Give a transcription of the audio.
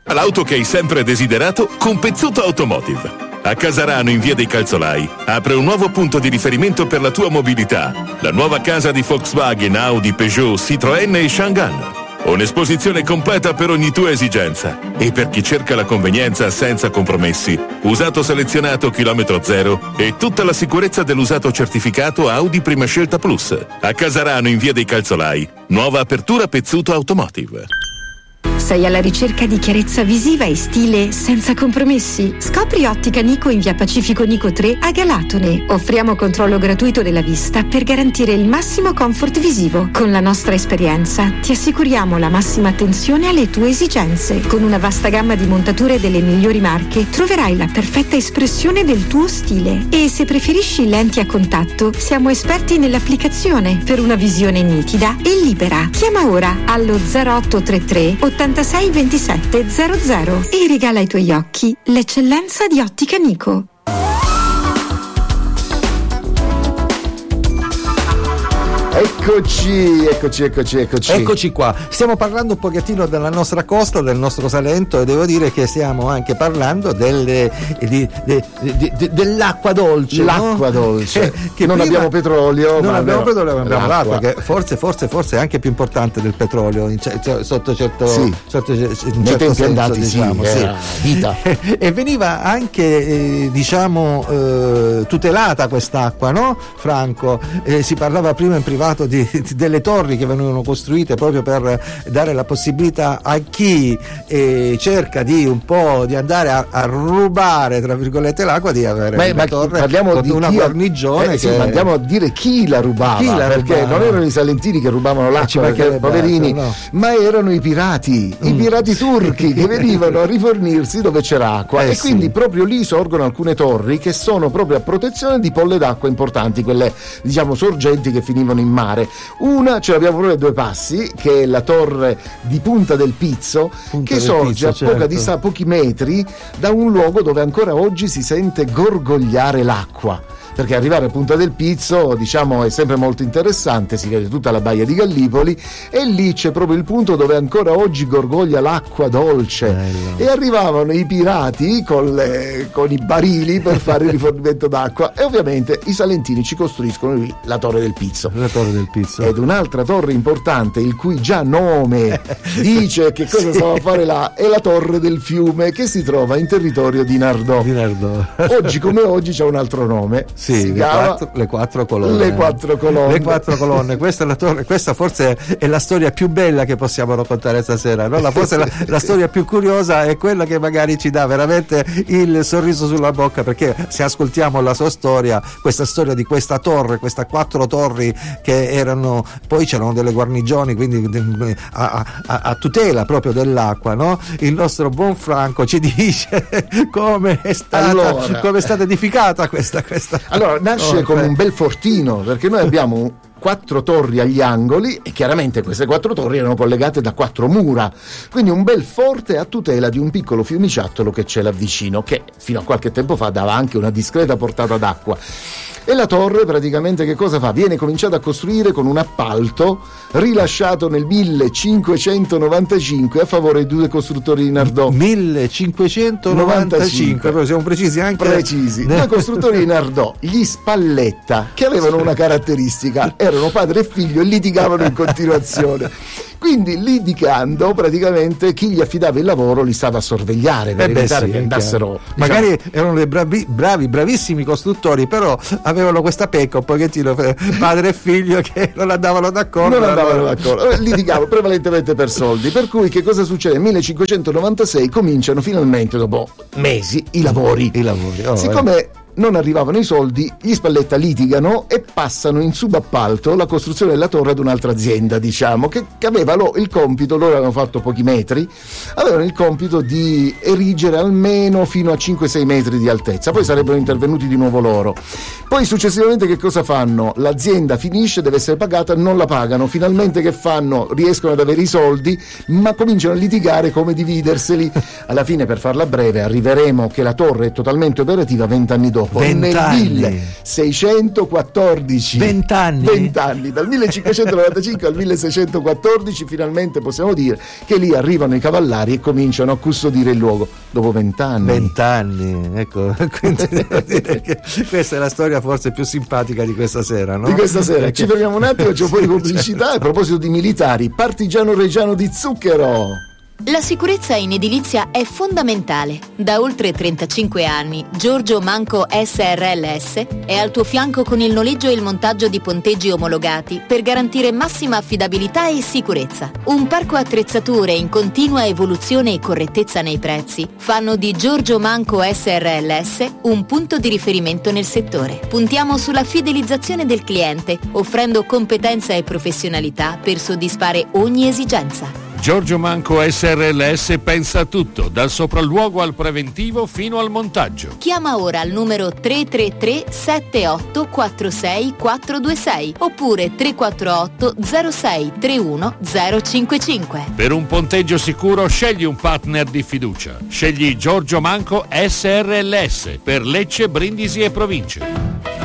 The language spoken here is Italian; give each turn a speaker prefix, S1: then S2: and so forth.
S1: L'auto che hai sempre desiderato con Pezzuto Automotive. A Casarano, in via dei Calzolai, apre un nuovo punto di riferimento per la tua mobilità. La nuova casa di Volkswagen, Audi, Peugeot, Citroën e Changan. Un'esposizione completa per ogni tua esigenza. E per chi cerca la convenienza senza compromessi, usato selezionato chilometro zero e tutta la sicurezza dell'usato certificato Audi Prima Scelta Plus. A Casarano, in via dei Calzolai, nuova apertura Pezzuto Automotive.
S2: Sei alla ricerca di chiarezza visiva e stile senza compromessi? Scopri Ottica Nico in via Pacifico Nico 3 a Galatone. Offriamo controllo gratuito della vista per garantire il massimo comfort visivo. Con la nostra esperienza ti assicuriamo la massima attenzione alle tue esigenze. Con una vasta gamma di montature delle migliori marche troverai la perfetta espressione del tuo stile. E se preferisci lenti a contatto, siamo esperti nell'applicazione per una visione nitida e libera. Chiama ora allo 0833 86 27 00 e regala ai tuoi occhi l'eccellenza di Ottica Nico.
S3: Eccoci qua. Stiamo parlando un pochettino della nostra costa, del nostro Salento, e devo dire che stiamo anche parlando dell'acqua dolce.
S4: L'acqua dolce.
S3: Che
S4: non
S3: prima
S4: abbiamo petrolio,
S3: non
S4: ma
S3: abbiamo petrolio, abbiamo
S4: l'acqua.
S3: l'acqua, che forse è anche più importante del petrolio sotto certo,
S4: sì.
S3: in
S4: Nei
S3: certo
S4: tempi
S3: senso,
S4: andati
S3: diciamo,
S4: sì,
S3: sì.
S4: era vita.
S3: E veniva anche tutelata quest'acqua, no Franco? Si parlava prima in privato delle torri che venivano costruite proprio per dare la possibilità a chi cerca di andare a rubare tra virgolette l'acqua di avere una torre con una guarnigione
S4: ma andiamo a dire chi la rubava, perché non erano i salentini che rubavano l'acqua, poverini, no. Ma erano i pirati turchi che venivano a rifornirsi dove c'era acqua, e quindi proprio lì sorgono alcune torri che sono proprio a protezione di polle d'acqua importanti, quelle diciamo sorgenti che finivano in mare. Una ce l'abbiamo proprio a due passi, che è la torre di Punta del Pizzo, che sorge a pochi metri da un luogo dove ancora oggi si sente gorgogliare l'acqua, perché arrivare a Punta del Pizzo diciamo è sempre molto interessante, si vede tutta la baia di Gallipoli e lì c'è proprio il punto dove ancora oggi gorgoglia l'acqua dolce. Bello. E arrivavano i pirati con i barili per fare il rifornimento d'acqua, e ovviamente i salentini ci costruiscono lì la Torre del Pizzo. Ed un'altra torre importante, il cui già nome dice che cosa stava a fare là, è la Torre del Fiume, che si trova in territorio di Nardò. Oggi come oggi c'è un altro nome.
S3: Sì, le quattro colonne. Questa è la torre, questa forse è la storia più bella che possiamo raccontare stasera, no? Forse la storia più curiosa è quella che magari ci dà veramente il sorriso sulla bocca, perché se ascoltiamo la sua storia, questa storia di questa torre, queste 4 torri che erano, poi c'erano delle guarnigioni, quindi a tutela proprio dell'acqua, no? Il nostro buon Franco ci dice come è stata edificata questa.
S4: Allora, nasce come un bel fortino, perché noi abbiamo 4 torri agli angoli e chiaramente queste 4 torri erano collegate da 4 mura, quindi un bel forte a tutela di un piccolo fiumiciattolo che c'è là vicino, che fino a qualche tempo fa dava anche una discreta portata d'acqua. E la torre praticamente che cosa fa? Viene cominciata a costruire con un appalto rilasciato nel 1595 a favore di 2 costruttori di Nardò.
S3: 1595, però siamo precisi anche.
S4: Precisi. 2 costruttori di Nardò, gli Spalletta, che avevano una caratteristica, erano padre e figlio e litigavano in continuazione. Quindi litigando praticamente chi gli affidava il lavoro li stava a sorvegliare per evitare che andassero,
S3: magari erano dei bravissimi costruttori, però avevano questa pecca un pochettino padre e figlio che non andavano d'accordo.
S4: Litigavano prevalentemente per soldi, per cui che cosa succede? Nel 1596 cominciano finalmente, dopo mesi, i lavori. Siccome non arrivavano i soldi, gli Spalletta litigano e passano in subappalto la costruzione della torre ad un'altra azienda, diciamo, che aveva il compito, loro avevano fatto pochi metri, avevano il compito di erigere almeno fino a 5-6 metri di altezza, poi sarebbero intervenuti di nuovo loro. Poi successivamente che cosa fanno? L'azienda finisce, deve essere pagata, non la pagano, finalmente che fanno? Riescono ad avere i soldi, ma cominciano a litigare come dividerseli. Alla fine, per farla breve, arriveremo che la torre è totalmente operativa 20 anni dopo. dopo, nel 1614.
S3: 20 anni?
S4: 20 anni, dal 1595 al 1614 finalmente possiamo dire che lì arrivano i cavallari e cominciano a custodire il luogo. Dopo 20 anni.
S3: 20 anni, ecco, quindi devo dire che questa è la storia forse più simpatica di questa sera, no?
S4: Di questa sera. Ci fermiamo un attimo, c'è un po' di pubblicità. A proposito di militari, Partigiano Reggiano di Zucchero.
S5: La sicurezza in edilizia è fondamentale. Da oltre 35 anni, Giorgio Manco SRLS è al tuo fianco con il noleggio e il montaggio di ponteggi omologati per garantire massima affidabilità e sicurezza. Un parco attrezzature in continua evoluzione e correttezza nei prezzi fanno di Giorgio Manco SRLS un punto di riferimento nel settore. Puntiamo sulla fidelizzazione del cliente, offrendo competenza e professionalità per soddisfare ogni esigenza.
S6: Giorgio Manco SRLS pensa a tutto, dal sopralluogo al preventivo fino al montaggio.
S5: Chiama ora al numero 333 7846 426 oppure 348 06 31 055.
S6: Per un ponteggio sicuro scegli un partner di fiducia. Scegli Giorgio Manco SRLS per Lecce, Brindisi e province.